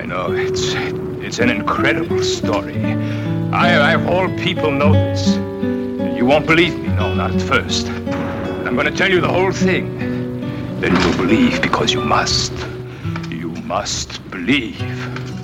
know. It's an incredible story. I of all people know this. You won't believe me, no, not at first. I'm going to tell you the whole thing. Then you'll believe because you must. You must believe.